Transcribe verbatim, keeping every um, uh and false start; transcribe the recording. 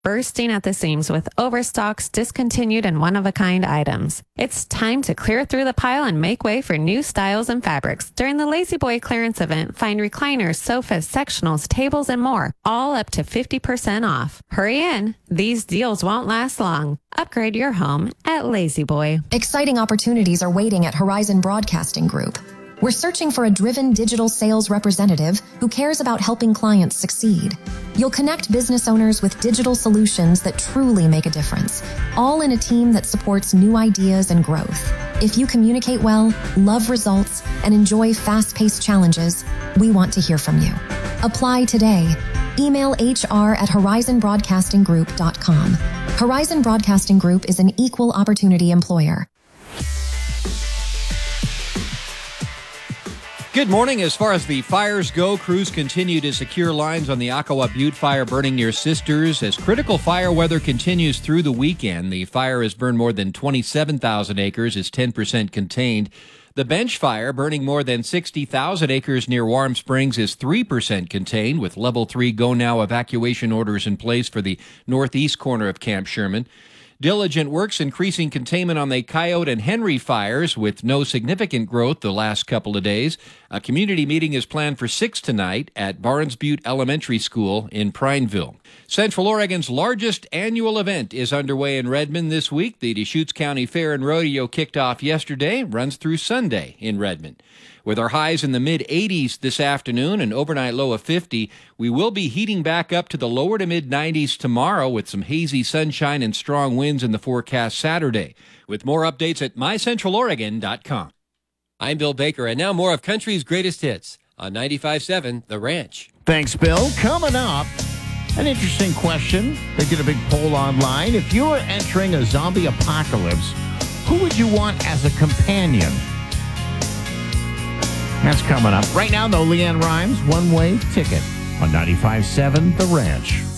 bursting at the seams with overstocks, discontinued, and one-of-a-kind items. It's time to clear through the pile and make way for new styles and fabrics. During the Lazy Boy clearance event, find recliners, sofas, sectionals, tables, and more, all up to fifty percent off. Hurry in. These deals won't last long. Upgrade your home at Lazy Boy. Exciting opportunities are waiting at Horizon Broadcasting Group. We're searching for a driven digital sales representative who cares about helping clients succeed. You'll connect business owners with digital solutions that truly make a difference, all in a team that supports new ideas and growth. If you communicate well, love results, and enjoy fast-paced challenges, we want to hear from you. Apply today. Email H R at horizon broadcasting group dot com. Horizon Broadcasting Group is an equal opportunity employer. Good morning. As far as the fires go, crews continue to secure lines on the Akawa Butte fire burning near Sisters. As critical fire weather continues through the weekend, the fire has burned more than twenty-seven thousand acres, is ten percent contained. The Bench fire, burning more than sixty thousand acres near Warm Springs, is three percent contained, with level three go-now evacuation orders in place for the northeast corner of Camp Sherman. Diligent works increasing containment on the Coyote and Henry fires with no significant growth the last couple of days. A community meeting is planned for six tonight at Barnes Butte Elementary School in Prineville. Central Oregon's largest annual event is underway in Redmond this week. The Deschutes County Fair and Rodeo kicked off yesterday, runs through Sunday in Redmond. With our highs in the mid-eighties this afternoon, an overnight low of fifty, we will be heating back up to the lower to mid-nineties tomorrow with some hazy sunshine and strong winds in the forecast Saturday. With more updates at my central oregon dot com. I'm Bill Baker, and now more of country's greatest hits on ninety-five point seven The Ranch. Thanks, Bill. Coming up, an interesting question. They did a big poll online. If you were entering a zombie apocalypse, who would you want as a companion? That's coming up. Right now, though, Leanne Rimes, One Way Ticket on ninety-five point seven The Ranch.